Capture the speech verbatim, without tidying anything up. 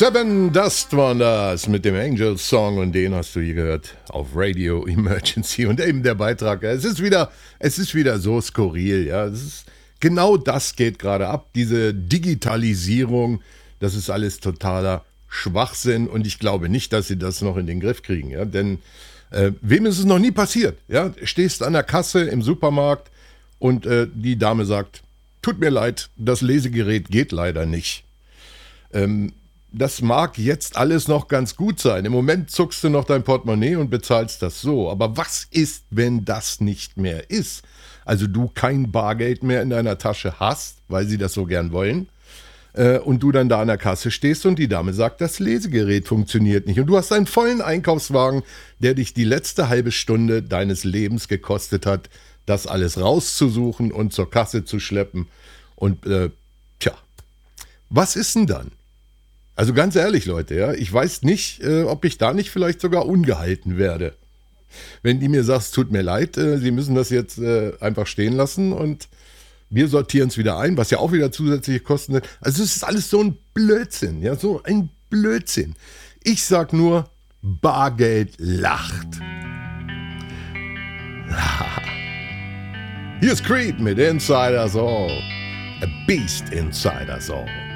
Seven Dust Wonders mit dem Angels Song, und den hast du hier gehört auf Radio Emergency. Und eben der Beitrag, es ist wieder, es ist wieder so skurril, ja. Es ist, genau das geht gerade ab, diese Digitalisierung, das ist alles totaler Schwachsinn, und ich glaube nicht, dass sie das noch in den Griff kriegen, ja. Denn äh, wem ist es noch nie passiert, ja? Stehst an der Kasse im Supermarkt und äh, die Dame sagt, tut mir leid, das Lesegerät geht leider nicht. Ähm, Das mag jetzt alles noch ganz gut sein. Im Moment zuckst du noch dein Portemonnaie und bezahlst das so. Aber was ist, wenn das nicht mehr ist? Also du kein Bargeld mehr in deiner Tasche hast, weil sie das so gern wollen, äh, und du dann da an der Kasse stehst und die Dame sagt, das Lesegerät funktioniert nicht. Und du hast einen vollen Einkaufswagen, der dich die letzte halbe Stunde deines Lebens gekostet hat, das alles rauszusuchen und zur Kasse zu schleppen. Und äh, tja, was ist denn dann? Also ganz ehrlich, Leute, ja, ich weiß nicht, äh, ob ich da nicht vielleicht sogar ungehalten werde. Wenn die mir sagt, es tut mir leid, äh, sie müssen das jetzt äh, einfach stehen lassen und wir sortieren es wieder ein, was ja auch wieder zusätzliche Kosten hat. Also es ist alles so ein Blödsinn, ja, so ein Blödsinn. Ich sag nur, Bargeld lacht. Hier ist Creed mit Inside Us All. A Beast Inside Us All.